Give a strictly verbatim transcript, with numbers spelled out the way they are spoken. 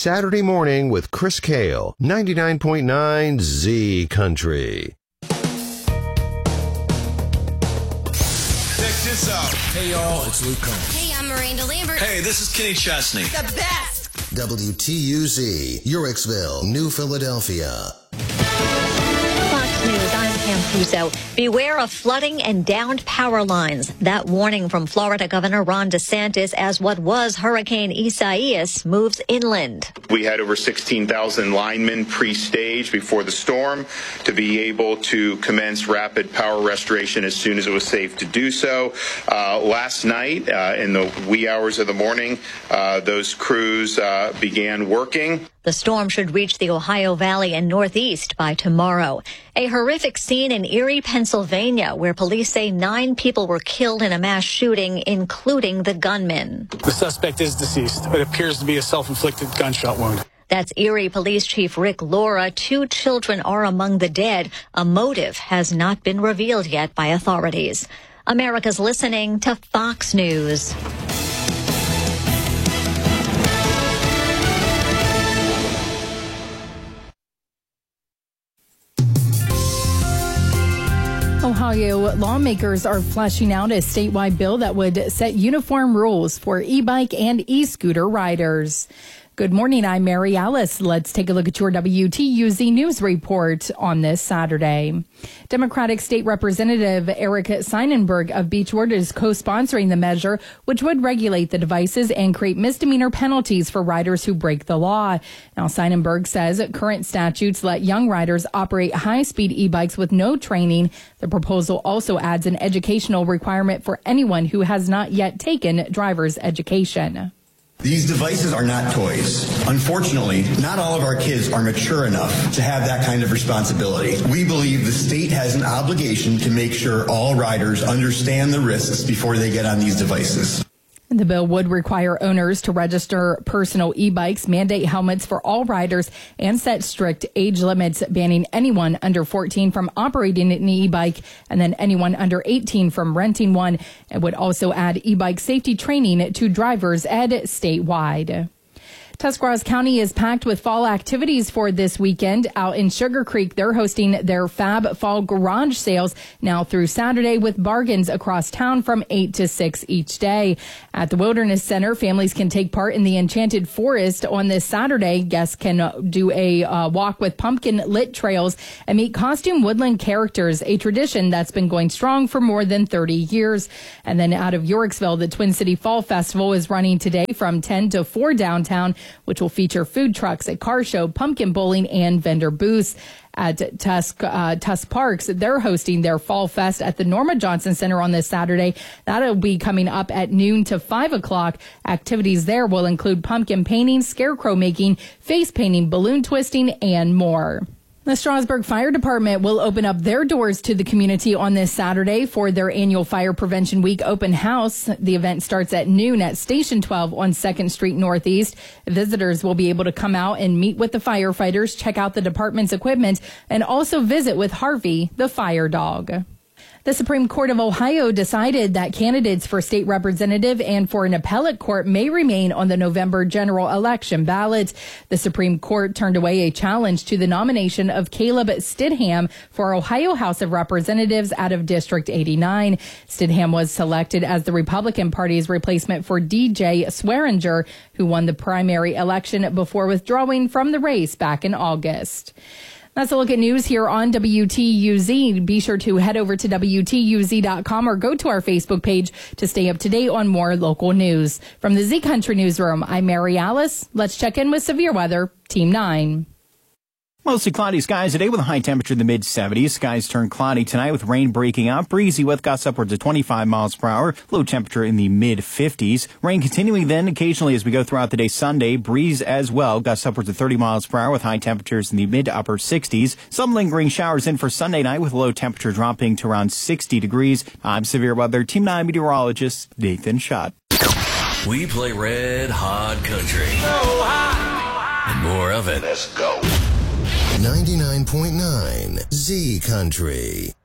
Saturday Morning with Chris Kale, ninety-nine point nine Z Country. Check this out. Hey, y'all, it's Luke Combs. Hey, I'm Miranda Lambert. Hey, this is Kenny Chesney. The best. W T U Z, Uricksville, New Philadelphia. Fox News, I'm Pam Puzo. Beware of flooding and downed power lines. That warning from Florida Governor Ron DeSantis as what was Hurricane Isaias moves inland. We had over sixteen thousand linemen pre-staged before the storm to be able to commence rapid power restoration as soon as it was safe to do so. Uh, last night, uh, in the wee hours of the morning, uh, those crews uh, began working. The storm should reach the Ohio Valley and Northeast by tomorrow. A horrific scene in Erie, Pennsylvania, where police say nine people were killed in a mass shooting, including the gunman. The suspect is deceased. It appears to be a self-inflicted gunshot wound. That's Erie Police Chief Rick Laura. Two children are among the dead. A motive has not been revealed yet by authorities. America's listening to Fox News. Ohio lawmakers are fleshing out a statewide bill that would set uniform rules for e-bike and e-scooter riders. Good morning, I'm Mary Alice. Let's take a look at your W T U Z News Report on this Saturday. Democratic State Representative Eric Seinenberg of Beechwood is co-sponsoring the measure, which would regulate the devices and create misdemeanor penalties for riders who break the law. Now, Seinenberg says current statutes let young riders operate high-speed e-bikes with no training. The proposal also adds an educational requirement for anyone who has not yet taken driver's education. These devices are not toys. Unfortunately, not all of our kids are mature enough to have that kind of responsibility. We believe the state has an obligation to make sure all riders understand the risks before they get on these devices. The bill would require owners to register personal e-bikes, mandate helmets for all riders, and set strict age limits, banning anyone under fourteen from operating an e-bike and then anyone under eighteen from renting one. It would also add e-bike safety training to driver's ed statewide. Tuscarawas County is packed with fall activities for this weekend. Out in Sugar Creek, they're hosting their Fab Fall Garage Sales now through Saturday with bargains across town from eight to six each day. At the Wilderness Center, families can take part in the Enchanted Forest on this Saturday. Guests can do a uh, walk with pumpkin lit trails and meet costume woodland characters, a tradition that's been going strong for more than thirty years. And then out of Uricksville, the Twin City Fall Festival is running today from ten to four downtown, which will feature food trucks, a car show, pumpkin bowling, and vendor booths. At Tusk, uh, Tusk Parks, they're hosting their Fall Fest at the Norma Johnson Center on this Saturday. That'll be coming up at noon to five o'clock. Activities there will include pumpkin painting, scarecrow making, face painting, balloon twisting, and more. The Strasburg Fire Department will open up their doors to the community on this Saturday for their annual Fire Prevention Week open house. The event starts at noon at Station twelve on second Street Northeast. Visitors will be able to come out and meet with the firefighters, check out the department's equipment, and also visit with Harvey, the fire dog. The Supreme Court of Ohio decided that candidates for state representative and for an appellate court may remain on the November general election ballot. The Supreme Court turned away a challenge to the nomination of Caleb Stidham for Ohio House of Representatives out of District eighty-nine. Stidham was selected as the Republican Party's replacement for D J Swearinger, who won the primary election before withdrawing from the race back in August. That's a look at news here on W T U Z. Be sure to head over to W T U Z dot com or go to our Facebook page to stay up to date on more local news. From the Z Country Newsroom, I'm Mary Alice. Let's check in with severe weather, Team nine. Mostly cloudy skies today with a high temperature in the mid seventies. Skies turn cloudy tonight with rain breaking out. Breezy with gusts upwards of twenty-five miles per hour. Low temperature in the mid fifties. Rain continuing then occasionally as we go throughout the day Sunday. Breeze as well. Gusts upwards of thirty miles per hour with high temperatures in the mid to upper sixties. Some lingering showers in for Sunday night with low temperature dropping to around sixty degrees. I'm severe weather Team nine meteorologist Nathan Schott. We play red hot country. So hot. And more of it. Let's go. ninety-nine point nine Z Country.